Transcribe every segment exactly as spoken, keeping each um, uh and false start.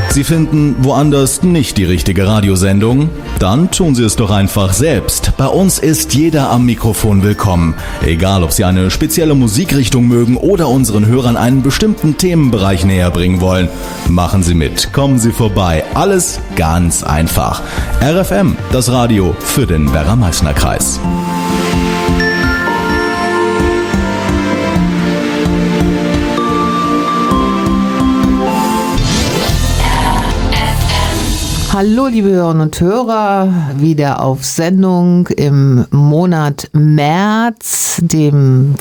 Sie finden woanders nicht die richtige Radiosendung? Dann tun Sie es doch einfach selbst. Bei uns ist jeder am Mikrofon willkommen. Egal, ob Sie eine spezielle Musikrichtung mögen oder unseren Hörern einen bestimmten Themenbereich näher bringen wollen. Machen Sie mit, kommen Sie vorbei. Alles ganz einfach. R F M, das Radio für den Werra-Meißner-Kreis. Hallo liebe Hörerinnen und Hörer, wieder auf Sendung im Monat März, dem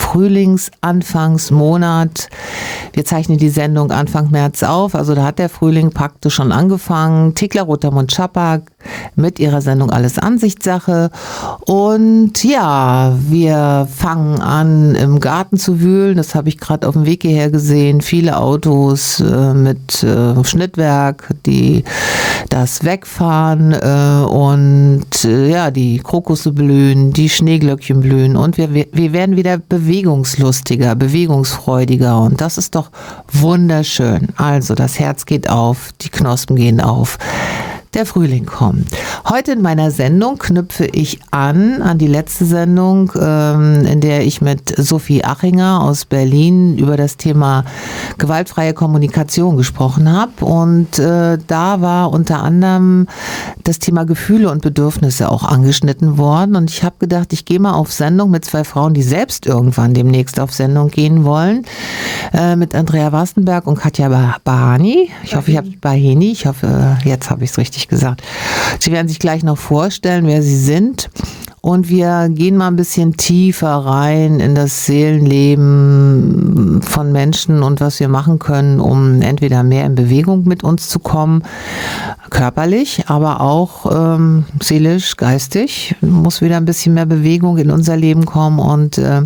Frühlingsanfangsmonat. Wir zeichnen die Sendung Anfang März auf, also da hat der Frühling praktisch schon angefangen. Thekla Rotermund-Schapak mit ihrer Sendung Alles Ansichtssache. Und ja, wir fangen an im Garten zu wühlen, das habe ich gerade auf dem Weg hierher gesehen. Viele Autos äh, mit äh, Schnittwerk, die das wegfahren äh, und äh, ja, die Krokusse blühen, die Schneeglöckchen blühen und wir, wir werden wieder bewegungslustiger, bewegungsfreudiger und das ist doch wunderschön. Also das Herz geht auf, die Knospen gehen auf. Der Frühling kommt. Heute in meiner Sendung knüpfe ich an, an die letzte Sendung, ähm, in der ich mit Sophie Achinger aus Berlin über das Thema gewaltfreie Kommunikation gesprochen habe. Und äh, da war unter anderem das Thema Gefühle und Bedürfnisse auch angeschnitten worden. Und ich habe gedacht, ich gehe mal auf Sendung mit zwei Frauen, die selbst irgendwann demnächst auf Sendung gehen wollen. Äh, mit Andrea Wastenberg und Katja Bahani. Ich hoffe, ich habe Bahini. Ich hoffe, jetzt habe ich es richtig gesagt. Sie werden sich gleich noch vorstellen, wer sie sind. Und wir gehen mal ein bisschen tiefer rein in das Seelenleben von Menschen und was wir machen können, um entweder mehr in Bewegung mit uns zu kommen, körperlich, aber auch ähm, seelisch, geistig. Muss wieder ein bisschen mehr Bewegung in unser Leben kommen und äh,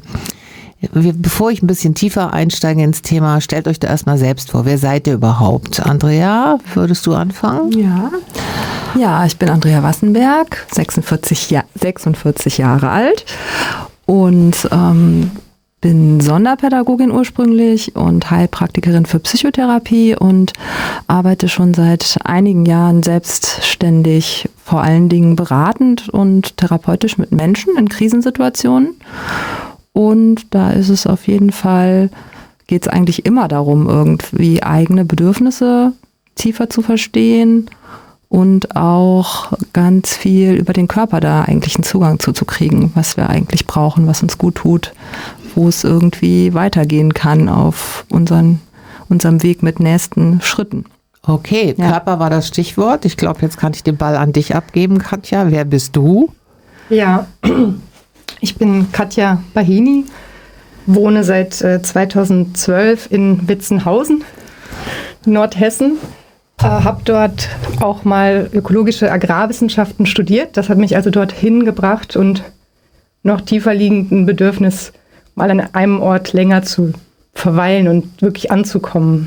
bevor ich ein bisschen tiefer einsteige ins Thema, stellt euch da erstmal selbst vor. Wer seid ihr überhaupt? Andrea, würdest du anfangen? Ja, ja, ich bin Andrea Wassenberg, sechsundvierzig, ja, sechsundvierzig Jahre alt und ähm, bin Sonderpädagogin ursprünglich und Heilpraktikerin für Psychotherapie und arbeite schon seit einigen Jahren selbstständig, vor allen Dingen beratend und therapeutisch mit Menschen in Krisensituationen. Und da ist es auf jeden Fall, geht es eigentlich immer darum, irgendwie eigene Bedürfnisse tiefer zu verstehen und auch ganz viel über den Körper da eigentlich einen Zugang zuzukriegen, was wir eigentlich brauchen, was uns gut tut, wo es irgendwie weitergehen kann auf unseren, unserem Weg mit nächsten Schritten. Okay, ja. Körper war das Stichwort. Ich glaube, jetzt kann ich den Ball an dich abgeben, Katja. Wer bist du? Ja, ich bin Katja Bahini, wohne seit äh, zweitausendzwölf in Witzenhausen, Nordhessen. Äh, habe dort auch mal ökologische Agrarwissenschaften studiert. Das hat mich also dorthin gebracht und noch tiefer liegend ein Bedürfnis, mal an einem Ort länger zu verweilen und wirklich anzukommen.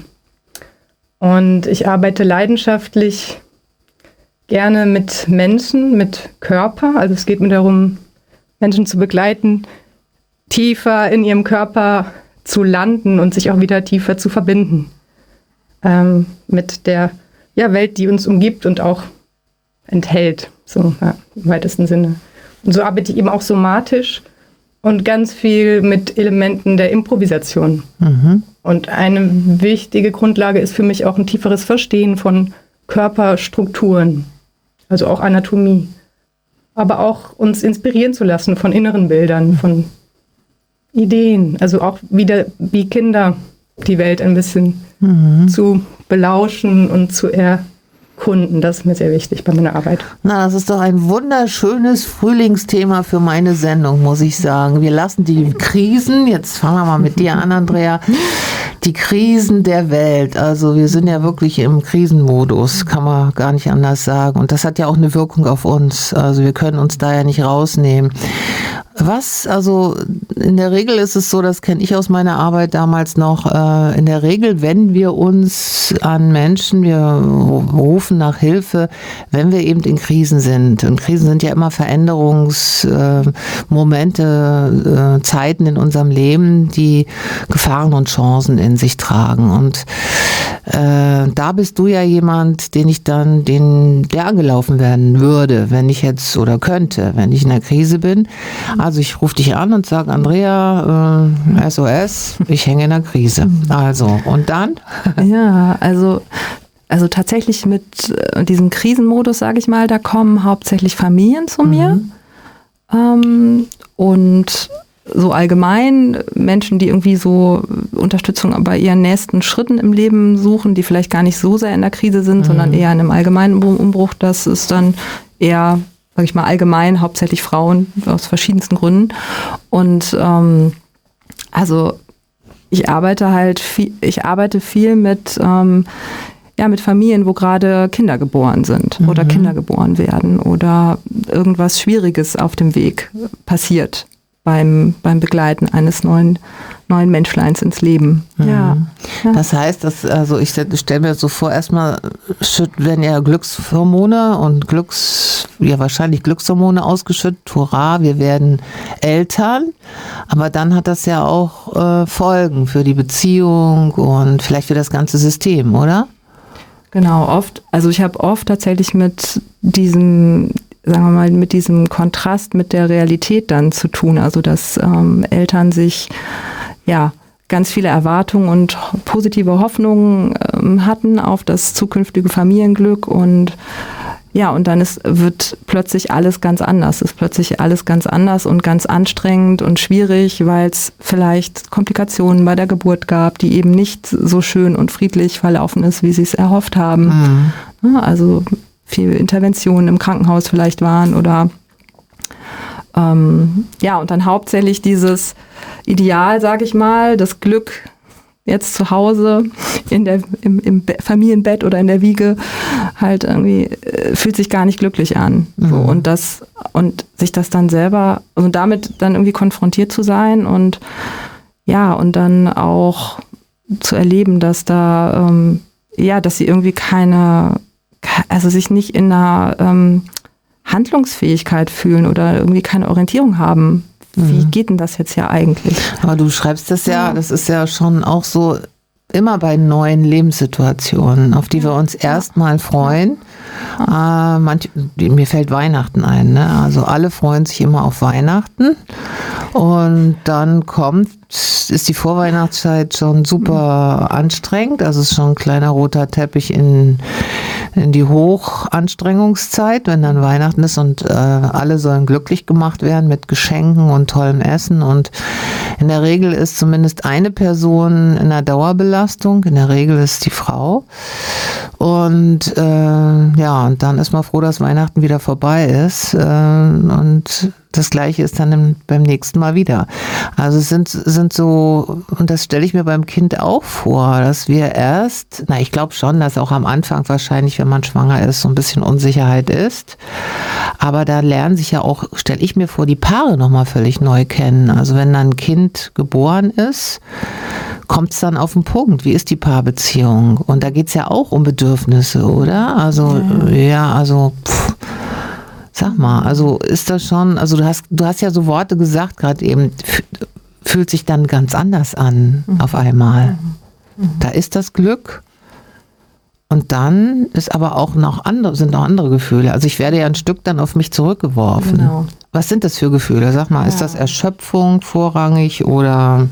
Und ich arbeite leidenschaftlich gerne mit Menschen, mit Körper. Also es geht mir darum, Menschen zu begleiten, tiefer in ihrem Körper zu landen und sich auch wieder tiefer zu verbinden ähm, mit der ja, Welt, die uns umgibt und auch enthält, so ja, im weitesten Sinne. Und so arbeite ich eben auch somatisch und ganz viel mit Elementen der Improvisation. Mhm. Und eine wichtige Grundlage ist für mich auch ein tieferes Verstehen von Körperstrukturen, also auch Anatomie. Aber auch uns inspirieren zu lassen von inneren Bildern, von Ideen. Also auch wieder wie Kinder die Welt ein bisschen mhm. zu belauschen und zu erkunden. Das ist mir sehr wichtig bei meiner Arbeit. Na, das ist doch ein wunderschönes Frühlingsthema für meine Sendung, muss ich sagen. Wir lassen die Krisen, jetzt fangen wir mal mit dir an, Andrea, die Krisen der Welt. Also wir sind ja wirklich im Krisenmodus, kann man gar nicht anders sagen. Und das hat ja auch eine Wirkung auf uns. Also wir können uns da ja nicht rausnehmen. Was, also in der Regel ist es so, das kenne ich aus meiner Arbeit damals noch, äh, in der Regel, wenn wir uns an Menschen, wir rufen nach Hilfe, wenn wir eben in Krisen sind. Und Krisen sind ja immer Veränderungsmomente, äh, äh, Zeiten in unserem Leben, die Gefahren und Chancen in sich tragen. Und äh, da bist du ja jemand, den ich dann, den, der angelaufen werden würde, wenn ich jetzt oder könnte, wenn ich in einer Krise bin. Also ich rufe dich an und sage, Andrea, äh, S O S, ich hänge in einer Krise. Also, und dann? Ja, also, also tatsächlich mit diesem Krisenmodus, sage ich mal, da kommen hauptsächlich Familien zu mir. Mhm. Ähm, und so allgemein Menschen, die irgendwie so Unterstützung bei ihren nächsten Schritten im Leben suchen, die vielleicht gar nicht so sehr in der Krise sind, mhm. sondern eher in einem allgemeinen Umbruch, das ist dann eher, sag ich mal, allgemein, hauptsächlich Frauen aus verschiedensten Gründen. Und ähm, also ich arbeite halt viel, ich arbeite viel mit, ähm, ja, mit Familien, wo gerade Kinder geboren sind mhm. oder Kinder geboren werden oder irgendwas Schwieriges auf dem Weg passiert beim, beim Begleiten eines neuen neuen Menschleins ins Leben. Mhm. Ja. ja. Das heißt, dass, also ich stelle mir so vor, erstmal werden ja Glückshormone und Glücks, ja wahrscheinlich Glückshormone ausgeschüttet, hurra, wir werden Eltern, aber dann hat das ja auch äh, Folgen für die Beziehung und vielleicht für das ganze System, oder? Genau, oft, also ich habe oft tatsächlich mit diesem, sagen wir mal, mit diesem Kontrast mit der Realität dann zu tun, also dass ähm, Eltern sich ja ganz viele Erwartungen und positive Hoffnungen ähm, hatten auf das zukünftige Familienglück und ja, und dann ist, wird plötzlich alles ganz anders, ist plötzlich alles ganz anders und ganz anstrengend und schwierig, weil es vielleicht Komplikationen bei der Geburt gab, die eben nicht so schön und friedlich verlaufen ist, wie sie es erhofft haben. Mhm. Also viele Interventionen im Krankenhaus vielleicht waren oder ähm, ja, und dann hauptsächlich dieses Ideal, sage ich mal, das Glück jetzt zu Hause in der, im, im Familienbett oder in der Wiege halt irgendwie äh, fühlt sich gar nicht glücklich an. Mhm. So, und das, und sich das dann selber, also damit dann irgendwie konfrontiert zu sein und ja, und dann auch zu erleben, dass da, ähm, ja, dass sie irgendwie keine, also sich nicht in einer ähm, Handlungsfähigkeit fühlen oder irgendwie keine Orientierung haben. Wie geht denn das jetzt hier eigentlich? Aber du schreibst das ja, das ist ja schon auch so immer bei neuen Lebenssituationen, auf die wir uns erstmal freuen. Äh, manch, mir fällt Weihnachten ein, ne? Also alle freuen sich immer auf Weihnachten und dann kommt, ist die Vorweihnachtszeit schon super anstrengend, also es ist schon ein kleiner roter Teppich in, in die Hochanstrengungszeit, wenn dann Weihnachten ist und äh, alle sollen glücklich gemacht werden mit Geschenken und tollem Essen und in der Regel ist zumindest eine Person in einer Dauerbelastung, in der Regel ist die Frau und äh, ja, und dann ist man froh, dass Weihnachten wieder vorbei ist äh, und das Gleiche ist dann im, beim nächsten Mal wieder. Also es sind, sind so, und das stelle ich mir beim Kind auch vor, dass wir erst, na ich glaube schon, dass auch am Anfang wahrscheinlich, wenn man schwanger ist, so ein bisschen Unsicherheit ist. Aber da lernen sich ja auch, stelle ich mir vor, die Paare nochmal völlig neu kennen. Also wenn dann ein Kind geboren ist, kommt es dann auf den Punkt, wie ist die Paarbeziehung? Und da geht es ja auch um Bedürfnisse, oder? Also ja, ja also pff. Sag mal, also ist das schon, also du hast, du hast ja so Worte gesagt gerade eben, fühlt sich dann ganz anders an mhm. auf einmal. Mhm. Da ist das Glück und dann ist aber auch noch andere, sind noch andere Gefühle. Also ich werde ja ein Stück dann auf mich zurückgeworfen. Genau. Was sind das für Gefühle? Sag mal, ja. Ist das Erschöpfung vorrangig oder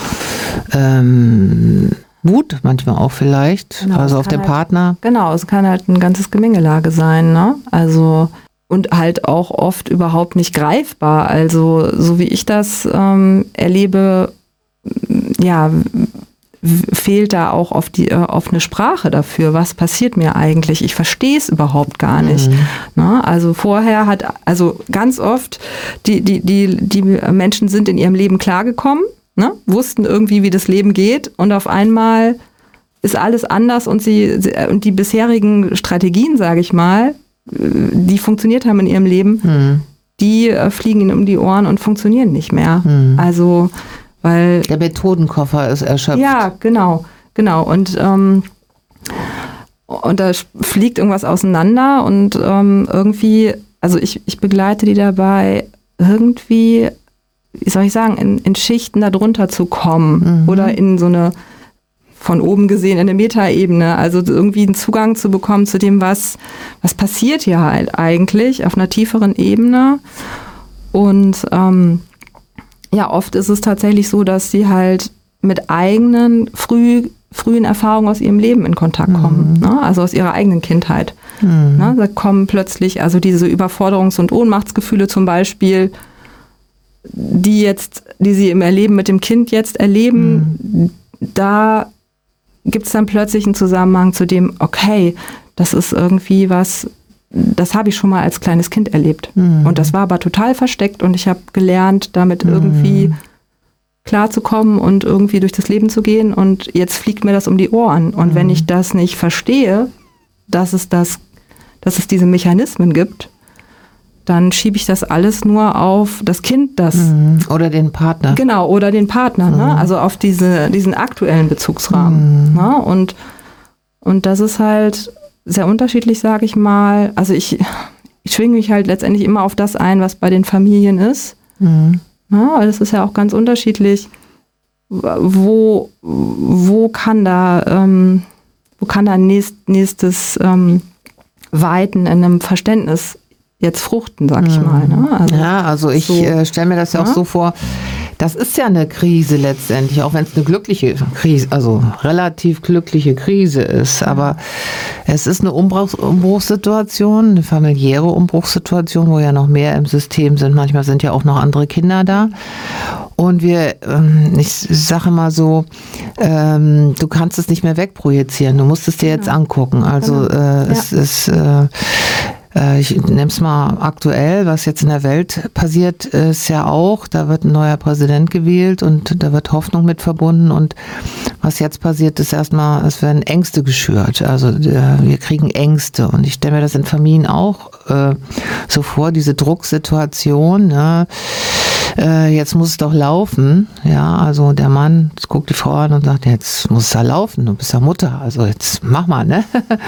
ähm, Wut manchmal auch vielleicht, genau, also auf den halt, Partner? Genau, es kann halt ein ganzes Gemengelage sein, ne? Also und halt auch oft überhaupt nicht greifbar. Also so wie ich das ähm, erlebe, ja, fehlt da auch oft die äh, offene Sprache dafür. Was passiert mir eigentlich? Ich verstehe es überhaupt gar nicht. Mhm. Ne? Also vorher hat, also ganz oft, die, die, die, die Menschen sind in ihrem Leben klargekommen, ne? Wussten irgendwie, wie das Leben geht und auf einmal ist alles anders und sie, und die bisherigen Strategien, sage ich mal, die funktioniert haben in ihrem Leben, hm. die äh, fliegen ihnen um die Ohren und funktionieren nicht mehr. Mhm. Also, weil... Der Methodenkoffer ist erschöpft. Ja, genau, genau. Und, ähm, und da fliegt irgendwas auseinander und ähm, irgendwie, also ich, ich begleite die dabei, irgendwie, wie soll ich sagen, in, in Schichten darunter zu kommen, mhm. oder in so eine, von oben gesehen, in eine Metaebene, also irgendwie einen Zugang zu bekommen zu dem, was, was passiert hier halt eigentlich auf einer tieferen Ebene. Und ähm, ja, oft ist es tatsächlich so, dass sie halt mit eigenen früh, frühen Erfahrungen aus ihrem Leben in Kontakt kommen, mhm. ne? Also aus ihrer eigenen Kindheit. Mhm. Ne? Da kommen plötzlich, also diese Überforderungs- und Ohnmachtsgefühle zum Beispiel, die jetzt, die sie im Erleben mit dem Kind jetzt erleben, mhm. da gibt es dann plötzlich einen Zusammenhang zu dem, okay, das ist irgendwie was, das habe ich schon mal als kleines Kind erlebt. Mhm. Und das war aber total versteckt und ich habe gelernt, damit mhm. irgendwie klarzukommen und irgendwie durch das Leben zu gehen und jetzt fliegt mir das um die Ohren. Und mhm. wenn ich das nicht verstehe, dass es das, dass es diese Mechanismen gibt, dann schiebe ich das alles nur auf das Kind, das... Mhm. Oder den Partner. Genau, oder den Partner, mhm. ne? Also auf diese, diesen aktuellen Bezugsrahmen. Mhm. Ne? Und, und das ist halt sehr unterschiedlich, sage ich mal. Also ich, ich schwinge mich halt letztendlich immer auf das ein, was bei den Familien ist. Mhm. Ja, weil das ist ja auch ganz unterschiedlich. Wo, wo kann da, ähm, wo kann da nächst, nächstes ähm, Weiten in einem Verständnis jetzt fruchten, sag ich mal. Ne? Also, ja, also ich so, äh, stelle mir das ja, ja auch so vor, das ist ja eine Krise letztendlich, auch wenn es eine glückliche Krise, also relativ glückliche Krise ist, aber es ist eine Umbruchs- Umbruchssituation, eine familiäre Umbruchssituation, wo ja noch mehr im System sind. Manchmal sind ja auch noch andere Kinder da. Und wir, ich sage mal so, ähm, du kannst es nicht mehr wegprojizieren, du musst es dir jetzt angucken. Also äh, es ist... Äh, Ich nehme es mal aktuell, was jetzt in der Welt passiert, ist ja auch, da wird ein neuer Präsident gewählt und da wird Hoffnung mit verbunden und was jetzt passiert, ist erstmal, es werden Ängste geschürt, also wir kriegen Ängste und ich stelle mir das in Familien auch äh, so vor, diese Drucksituation, ne? Äh, jetzt muss es doch laufen, ja, also der Mann guckt die Frau an und sagt, jetzt muss es ja laufen, du bist ja Mutter, also jetzt mach mal, ne?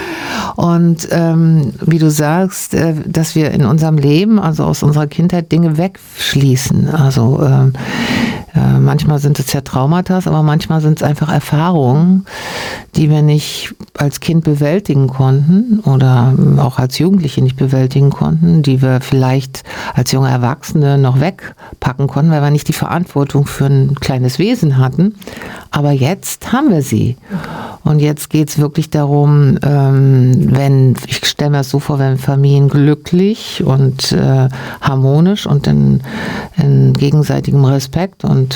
Und ähm, wie du sagst, äh, dass wir in unserem Leben, also aus unserer Kindheit Dinge wegschließen, also ähm, äh, manchmal sind es ja Traumata, aber manchmal sind es einfach Erfahrungen, die wir nicht als Kind bewältigen konnten oder auch als Jugendliche nicht bewältigen konnten, die wir vielleicht als junge Erwachsene noch wegpacken konnten, weil wir nicht die Verantwortung für ein kleines Wesen hatten. Aber jetzt haben wir sie. Und jetzt geht es wirklich darum, ähm, wenn, ich stelle mir das so vor, wenn Familien glücklich und äh, harmonisch und in, in gegenseitigem Respekt und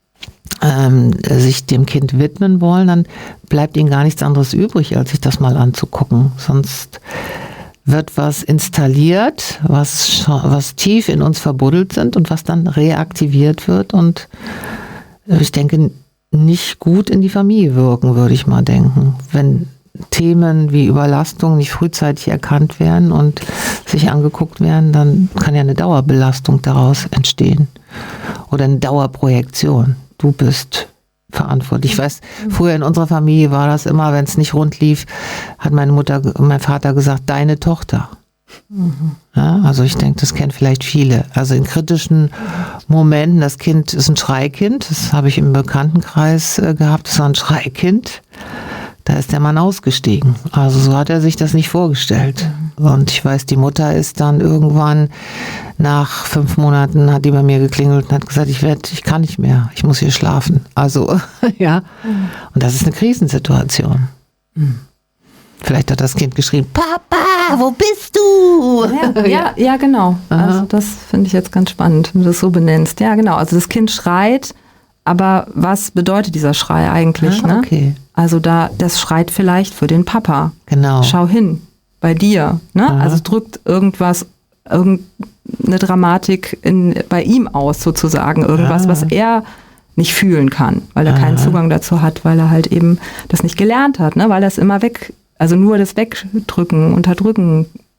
ähm, sich dem Kind widmen wollen, dann bleibt ihnen gar nichts anderes übrig, als sich das mal anzugucken. Sonst wird was installiert, was, was tief in uns verbuddelt sind und was dann reaktiviert wird und ich denke, nicht gut in die Familie wirken, würde ich mal denken. Wenn Themen wie Überlastung nicht frühzeitig erkannt werden und sich angeguckt werden, dann kann ja eine Dauerbelastung daraus entstehen oder eine Dauerprojektion. Du bist verantwortlich. Ich weiß, früher in unserer Familie war das immer, wenn es nicht rund lief, hat meine Mutter, mein Vater gesagt, deine Tochter. Mhm. Ja, also ich denke, das kennen vielleicht viele. Also in kritischen Momenten, das Kind ist ein Schreikind, das habe ich im Bekanntenkreis äh, gehabt, das war ein Schreikind. Da ist der Mann ausgestiegen. Also so hat er sich das nicht vorgestellt. Und ich weiß, die Mutter ist dann irgendwann nach fünf Monaten, hat die bei mir geklingelt und hat gesagt, ich werde, ich kann nicht mehr, ich muss hier schlafen. Also, ja. Und das ist eine Krisensituation. Vielleicht hat das Kind geschrien, Papa, wo bist du? Ja, ja, ja genau. Aha. Also das finde ich jetzt ganz spannend, wenn du das so benennst. Ja, genau. Also das Kind schreit, aber was bedeutet dieser Schrei eigentlich? Ah, okay. Ne? Also da, das schreit vielleicht für den Papa. Genau. Schau hin, bei dir. Ne? Also es drückt irgendwas, irgendeine Dramatik in, bei ihm aus sozusagen. Irgendwas, ah. was er nicht fühlen kann, weil er ah. keinen Zugang dazu hat, weil er halt eben das nicht gelernt hat, ne? Weil er es immer weg, also nur das Wegdrücken, Unterdrücken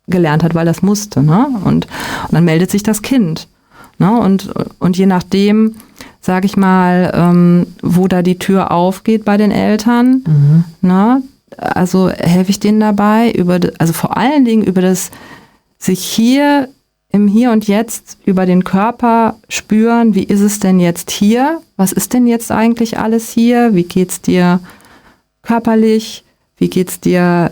gelernt hat, weil das musste. Ne? Und, und dann meldet sich das Kind. Ne? Und, und je nachdem, sage ich mal, ähm, wo da die Tür aufgeht bei den Eltern, mhm. ne? Also helfe ich denen dabei, über, also vor allen Dingen über das sich hier im Hier und Jetzt über den Körper spüren, wie ist es denn jetzt hier? Was ist denn jetzt eigentlich alles hier? Wie geht's dir körperlich? Wie geht's dir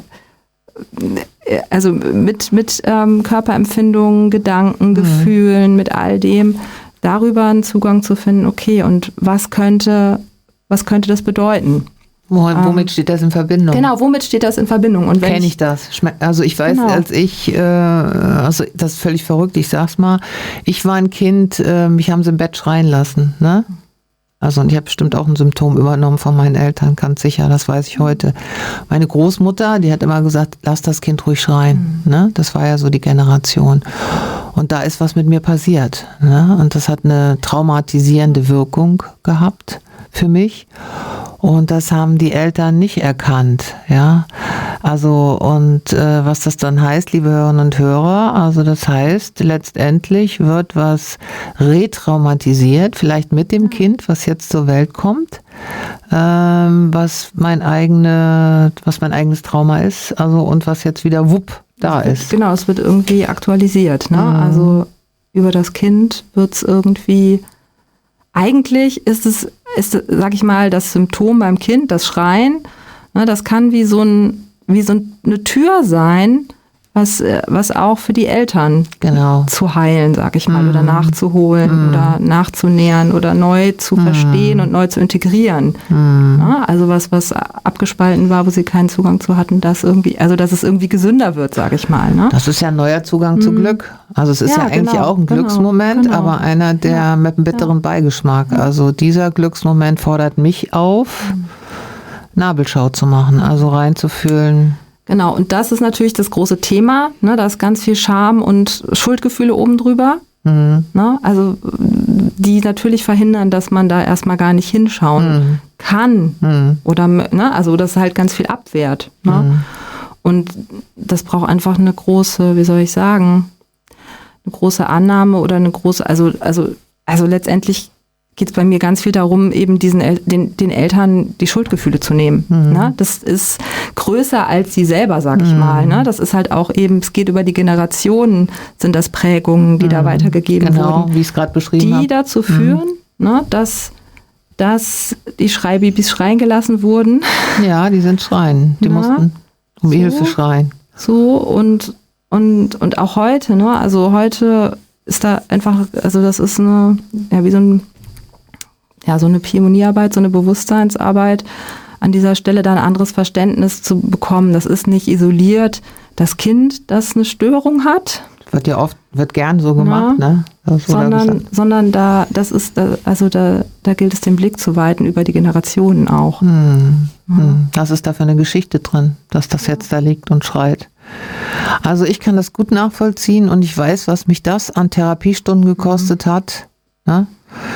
also mit, mit ähm, Körperempfindungen, Gedanken, mhm. Gefühlen, mit all dem, darüber einen Zugang zu finden, okay, und was könnte, was könnte das bedeuten? Wo, womit steht das in Verbindung? Genau, womit steht das in Verbindung? Und kenne ich das. Also ich weiß, genau. als ich, äh, also das ist völlig verrückt, ich sag's mal, ich war ein Kind, äh, mich haben sie im Bett schreien lassen, ne? Also und ich habe bestimmt auch ein Symptom übernommen von meinen Eltern, ganz sicher, das weiß ich heute. Meine Großmutter, die hat immer gesagt, lass das Kind ruhig schreien, mhm. ne? Das war ja so die Generation. Und da ist was mit mir passiert, ne? Und das hat eine traumatisierende Wirkung gehabt für mich. Und das haben die Eltern nicht erkannt, ja. Also und äh, was das dann heißt, liebe Hörerinnen und Hörer, also das heißt, letztendlich wird was retraumatisiert, vielleicht mit dem Kind, was jetzt zur Welt kommt, ähm, was mein eigene, was mein eigenes Trauma ist, also und was jetzt wieder wupp da ist. Genau, es wird irgendwie aktualisiert, ne? Mhm. Also über das Kind wird es irgendwie. Eigentlich ist es, ist, sag ich mal, das Symptom beim Kind, das Schreien, ne, das kann wie so, ein, wie so eine Tür sein, was, was auch für die Eltern genau. zu heilen, sag ich mal, mm. oder nachzuholen mm. oder nachzunähern oder neu zu mm. verstehen und neu zu integrieren. Mm. Ja, also was, was abgespalten war, wo sie keinen Zugang zu hatten, dass irgendwie, also dass es irgendwie gesünder wird, sag ich mal. Ne? Das ist ja ein neuer Zugang mm. zu Glück. Also es ist ja, ja eigentlich genau, auch ein genau, Glücksmoment, genau. aber einer, der ja. mit einem bitteren ja. Beigeschmack. Also dieser Glücksmoment fordert mich auf, mm. Nabelschau zu machen, also reinzufühlen. Genau, und das ist natürlich das große Thema, ne, da ist ganz viel Scham und Schuldgefühle oben drüber, mhm. ne, also die natürlich verhindern, dass man da erstmal gar nicht hinschauen mhm. kann mhm. oder, ne, also das halt ganz viel abwehrt. Ne? Mhm. Und das braucht einfach eine große, wie soll ich sagen, eine große Annahme oder eine große, also, also, also letztendlich geht es bei mir ganz viel darum, eben diesen El- den, den Eltern die Schuldgefühle zu nehmen. Mhm. Ne? Das ist größer als sie selber, sag ich mhm. mal. Ne? Das ist halt auch eben, es geht über die Generationen, sind das Prägungen, die mhm. da weitergegeben genau, wurden. Wie ich es gerade beschrieben die habe. dazu führen, mhm. ne, dass, dass die Schreibabys schreien gelassen wurden. Ja, die sind schreien. Die ja, mussten um so, Hilfe schreien. So und, und, und auch heute, ne? Also heute ist da einfach, also das ist eine, ja, wie so ein ja, so eine Pionierarbeit, so eine Bewusstseinsarbeit, an dieser Stelle da ein anderes Verständnis zu bekommen. Das ist nicht isoliert das Kind, das eine Störung hat. Wird ja oft, wird gern so gemacht, ja, ne? Das sondern, sondern da, das ist, also da, da gilt es, den Blick zu weiten über die Generationen auch. Hm, ja. hm. Was ist da für eine Geschichte drin, dass das jetzt da liegt und schreit? Also ich kann das gut nachvollziehen und ich weiß, was mich das an Therapiestunden gekostet mhm. hat, ne?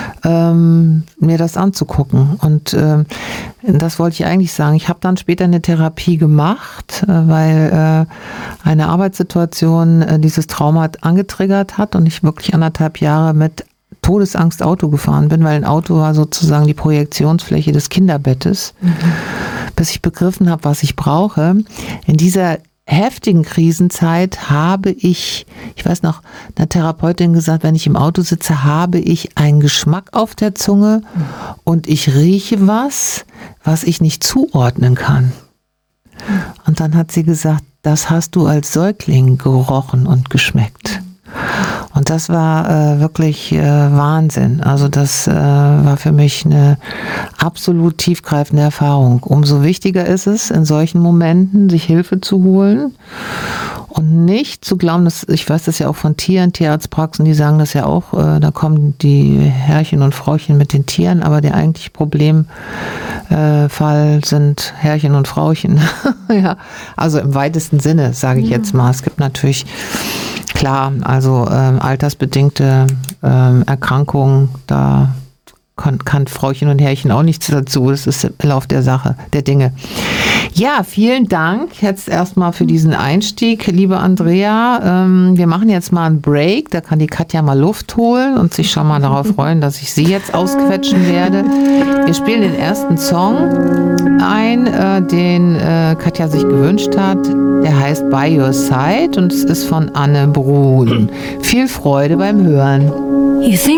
Ähm, mir das anzugucken. Und ähm, das wollte ich eigentlich sagen. Ich habe dann später eine Therapie gemacht, äh, weil äh, eine Arbeitssituation äh, dieses Trauma angetriggert hat und ich wirklich anderthalb Jahre mit Todesangst Auto gefahren bin, weil ein Auto war sozusagen die Projektionsfläche des Kinderbettes, mhm. bis ich begriffen habe, was ich brauche. In dieser heftigen Krisenzeit habe ich, ich weiß noch, einer Therapeutin gesagt, wenn ich im Auto sitze, habe ich einen Geschmack auf der Zunge und ich rieche was, was ich nicht zuordnen kann. Und dann hat sie gesagt, das hast du als Säugling gerochen und geschmeckt. Und das war äh, wirklich äh, Wahnsinn. Also das äh, war für mich eine absolut tiefgreifende Erfahrung. Umso wichtiger ist es, in solchen Momenten sich Hilfe zu holen und nicht zu glauben, dass, ich weiß das ja auch von Tieren, Tierarztpraxen, die sagen das ja auch, äh, da kommen die Herrchen und Frauchen mit den Tieren, aber der eigentliche Problemfall äh, sind Herrchen und Frauchen. Ja, also im weitesten Sinne, sage ich jetzt mal. Es gibt natürlich Klar, also ähm, altersbedingte ähm, Erkrankungen, da kann, kann Frauchen und Herrchen auch nichts dazu. Das ist der Lauf der Sache, der Dinge. Ja, vielen Dank jetzt erstmal für diesen Einstieg, liebe Andrea. Ähm, wir machen jetzt mal einen Break, da kann die Katja mal Luft holen und sich schon mal darauf freuen, dass ich sie jetzt ausquetschen werde. Wir spielen den ersten Song ein, äh, den äh, Katja sich gewünscht hat. Der heißt By Your Side und es ist von Anne Brun. Viel Freude beim Hören. You think